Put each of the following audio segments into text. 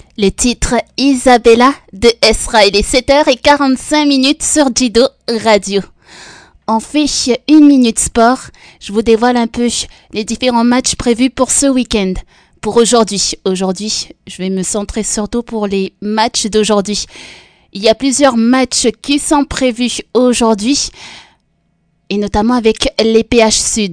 Le titre Isabella de Esra. Il est 7h45 sur Jido Radio. On fait 1 minute sport. Je vous dévoile un peu les différents matchs prévus pour ce week-end. Pour aujourd'hui. Aujourd'hui, je vais me centrer surtout pour les matchs d'aujourd'hui. Il y a plusieurs matchs qui sont prévus aujourd'hui. Et notamment avec les PH Sud.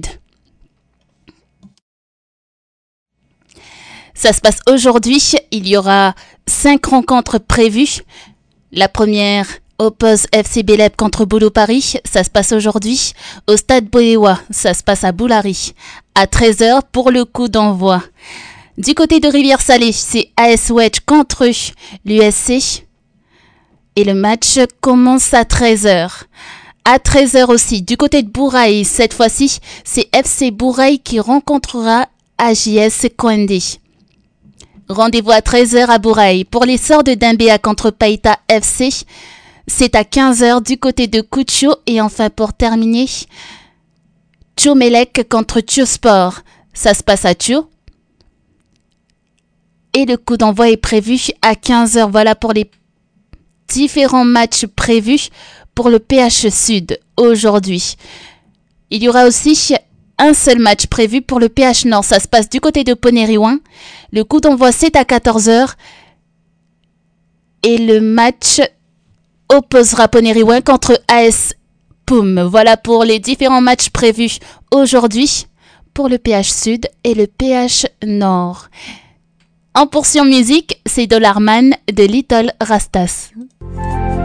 Ça se passe aujourd'hui. Il y aura 5 rencontres prévues. La première oppose FC Bélep contre Boulou Paris. Ça se passe aujourd'hui au stade Boéwa. Ça se passe à Boulari. À 13h pour le coup d'envoi. Du côté de Rivière-Salée, c'est AS Wedge contre l'USC. Et le match commence à 13h. À 13h aussi, du côté de Bourail, cette fois-ci, c'est FC Bourail qui rencontrera AJS Kouendé. Rendez-vous à 13h à Bourail. Pour les Sœurs de Dimbéa contre Païta FC, c'est à 15h du côté de Koucho. Et enfin, pour terminer, Tchomelec contre Tchosport. Ça se passe à Tcho. Et le coup d'envoi est prévu à 15h. Voilà pour les différents matchs prévus pour le PH Sud aujourd'hui. Il y aura aussi un seul match prévu pour le PH Nord. Ça se passe du côté de Ponériouin. Le coup d'envoi, c'est à 14h. Et le match opposera Ponériouin contre AS Poum. Voilà pour les différents matchs prévus aujourd'hui pour le PH Sud et le PH Nord. En portion musique, c'est Dollarman de Little Rastas.